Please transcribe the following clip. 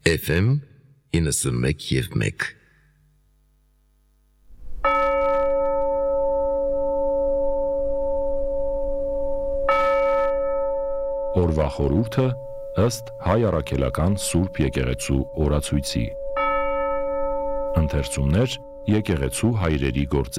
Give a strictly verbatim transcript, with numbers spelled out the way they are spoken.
Էֆ էմ իննսունմեկ և մեկ Օրվա խորհուրդը ըստ Հայ առաքելական Սուրբ եկեղեցու օրացույցի։ Ընթերցումներ եկեղեցու հայրերի գործ